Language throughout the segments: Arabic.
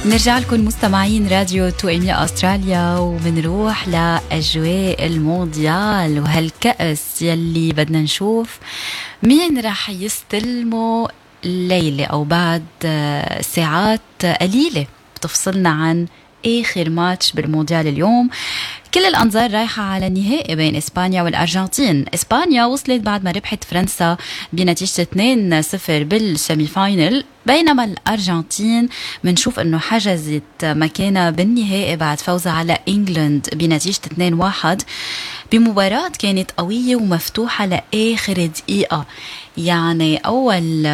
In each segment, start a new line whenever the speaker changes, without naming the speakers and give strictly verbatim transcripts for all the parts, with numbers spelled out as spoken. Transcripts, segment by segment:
نرجع لكم مستمعين راديو تو إم إي أستراليا، وبنروح لأجواء المونديال وهالكأس يلي بدنا نشوف مين راح يستلموا الليلة أو بعد ساعات قليلة بتفصلنا عن آخر ماتش بالمونديال اليوم. كل الأنظار رايحة على النهائي بين إسبانيا والأرجنتين. إسبانيا وصلت بعد ما ربحت فرنسا بنتيجة اثنين صفر بالسيمي فاينل، بينما الأرجنتين منشوف أنه حجزت مكانها بالنهائي بعد فوزها على إنجلند بنتيجة اثنين واحد بمباراة كانت قوية ومفتوحة لآخر دقيقة. يعني أول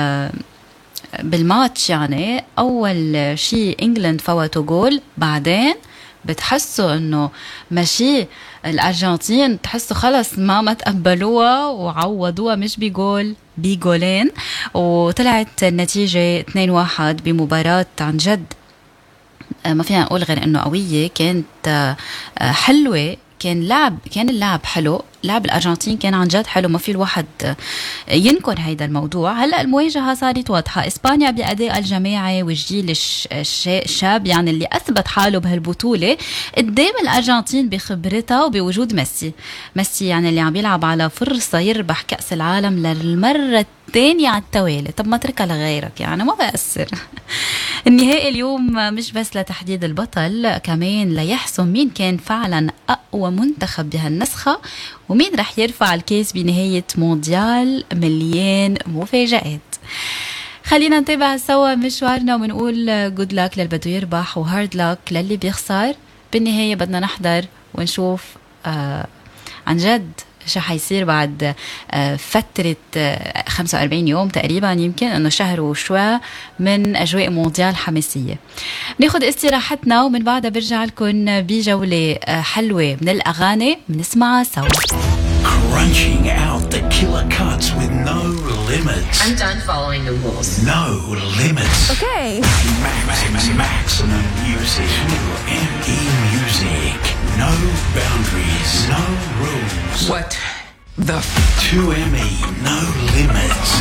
بالماتش يعني أول شيء إنجلند فوتوا جول، بعدين بتحسوا انه ماشي الارجنتين تحسوا خلص ما ما تقبلوها وعوضوها مش بجول بجولين، وطلعت النتيجة اثنين واحد بمباراة عن جد ما فينا نقول غير انه قوية، كانت حلوة، كان لعب كان اللعب حلو، لعب الأرجنتين كان عن جد حلو، ما في الواحد ينكر هيدا الموضوع. هلأ المواجهة صارت واضحة، إسبانيا بأداء الجماعي والجيل الشاب يعني اللي أثبت حاله بهالبطولة قدام الأرجنتين بخبرتها وبوجود ميسي. ميسي يعني اللي عم بيلعب على فرصة يربح كأس العالم للمرة الثانية على التوالي، طب ما تركها لغيرك يعني ما بأثر. النهائي اليوم مش بس لتحديد البطل، كمان ليحسم مين كان فعلا أقوى منتخب بهالنسخة ومين رح يرفع الكيس بنهاية مونديال مليان مفاجآت. خلينا نتابع سوا مشوارنا ومنقول جود لاك للي بده يربح وهارد لاك للي بيخسر. بالنهاية بدنا نحضر ونشوف آه عن جد شو حيصير بعد آه فترة آه خمسة وأربعين يوم تقريبا، يمكن انه شهر وشوي من اجواء مونديال حماسية. بناخد استراحتنا ومن بعدها برجع لكم بجولة آه حلوة من الاغاني بنسمعها سوا.
Crunching out the killer cuts with no limits.
I'm done following the rules.
No limits.
Okay.
Max, maximum music. M E Music. No boundaries. No rules.
What the f-
two M E. No limits.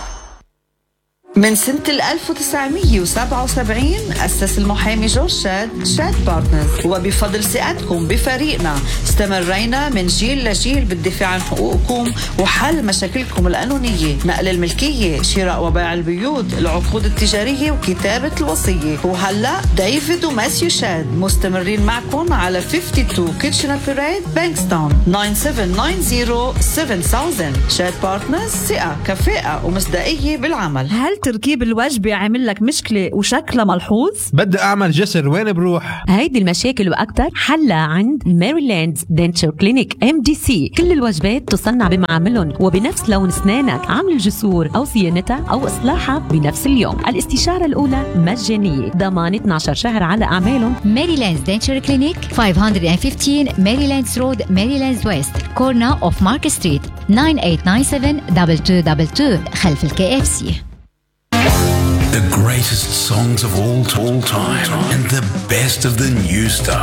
من سنة ألف وتسعمية وسبعة وسبعين أسس المحامي جورج شاد شاد بارتنرز، وبفضل ثقتكم بفريقنا استمرينا من جيل لجيل بالدفاع عن حقوقكم وحل مشاكلكم القانونية، نقل الملكية، شراء وبيع البيوت، العقود التجارية وكتابة الوصية. وهلأ ديفيد وماسيو شاد مستمرين معكم على اثنين وخمسين كيتشنر بيريد بانكستون تسعة سبعة تسعة سبعة سبعة صفر. شاد بارتنرز، ثقة كفاءة ومصداقية بالعمل.
هل تركيب الوجبة عامل لك مشكلة وشكلها ملحوظ؟
بدي أعمل جسر، وين بروح؟
هيدي المشاكل وأكتر حلها عند ماريلاند دنتشر كلينيك إم دي سي. كل الوجبات تصنع بمعاملهم وبنفس لون أسنانك، عمل الجسور أو صيانتها أو إصلاحها بنفس اليوم. الاستشارة الأولى مجانية، ضمان اثني عشر شهر على أعمالهم.
ماريلاند دنتشر كلينيك خمسمية وخمستاشر ماريلاندز رود، ماريلاندز ويست، كورنا أوف مارك ستريت، تسعة ثمانية تسعة سبعة اثنين اثنين اثنين اثنين خلف الكي اف سي.
The greatest songs of all, all time and the best of the new stuff.